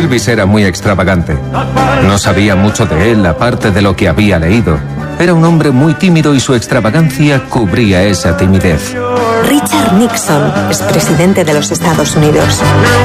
Elvis era muy extravagante. No sabía mucho de él, aparte de lo que había leído. Era un hombre muy tímido y su extravagancia cubría esa timidez. Richard Nixon, expresidente de los Estados Unidos.